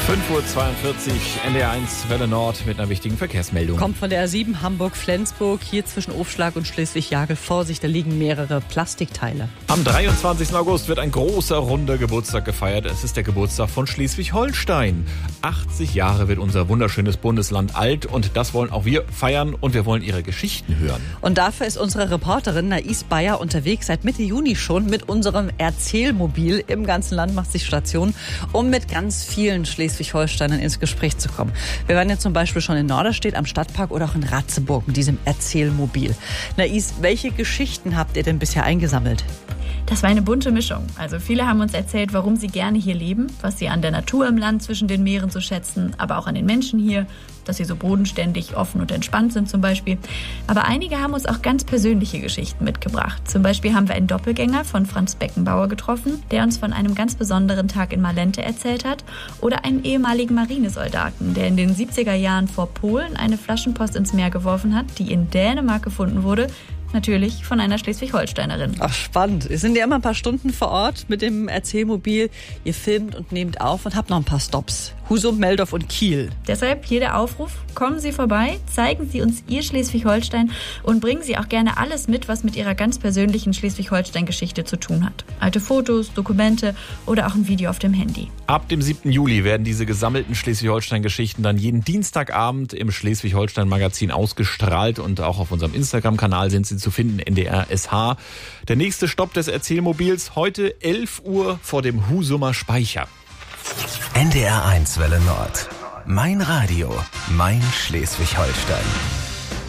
5:42 Uhr, NDR1 Welle Nord mit einer wichtigen Verkehrsmeldung. Kommt von der A7 Hamburg-Flensburg, hier zwischen Ofschlag und Schleswig-Jagel. Vorsicht, da liegen mehrere Plastikteile. Am 23. August wird ein großer, runder Geburtstag gefeiert. Es ist der Geburtstag von Schleswig-Holstein. 80 Jahre wird unser wunderschönes Bundesland alt und das wollen auch wir feiern und wir wollen ihre Geschichten hören. Und dafür ist unsere Reporterin Nais Bayer unterwegs, seit Mitte Juni schon mit unserem Erzählmobil. Im ganzen Land macht sie Station, um mit ganz vielen Schleswig-Holsteinern ins Gespräch zu kommen. Wir waren jetzt zum Beispiel schon in Norderstedt am Stadtpark oder auch in Ratzeburg mit diesem Erzählmobil. Nais, welche Geschichten habt ihr denn bisher eingesammelt? Das war eine bunte Mischung. Also viele haben uns erzählt, warum sie gerne hier leben, was sie an der Natur im Land zwischen den Meeren so schätzen, aber auch an den Menschen hier, dass sie so bodenständig, offen und entspannt sind zum Beispiel. Aber einige haben uns auch ganz persönliche Geschichten mitgebracht. Zum Beispiel haben wir einen Doppelgänger von Franz Beckenbauer getroffen, der uns von einem ganz besonderen Tag in Malente erzählt hat. Oder einen ehemaligen Marinesoldaten, der in den 70er Jahren vor Polen eine Flaschenpost ins Meer geworfen hat, die in Dänemark gefunden wurde. Natürlich von einer Schleswig-Holsteinerin. Ach, spannend. Wir sind ja immer ein paar Stunden vor Ort mit dem Erzählmobil. Ihr filmt und nehmt auf und habt noch ein paar Stops. Husum, Meldorf und Kiel. Deshalb hier der Aufruf, kommen Sie vorbei, zeigen Sie uns Ihr Schleswig-Holstein und bringen Sie auch gerne alles mit, was mit Ihrer ganz persönlichen Schleswig-Holstein-Geschichte zu tun hat. Alte Fotos, Dokumente oder auch ein Video auf dem Handy. Ab dem 7. Juli werden diese gesammelten Schleswig-Holstein-Geschichten dann jeden Dienstagabend im Schleswig-Holstein-Magazin ausgestrahlt und auch auf unserem Instagram-Kanal sind sie zu finden, NDR-SH. Der nächste Stopp des Erzählmobils heute 11 Uhr vor dem Husumer Speicher. NDR1 Welle Nord. Mein Radio, mein Schleswig-Holstein.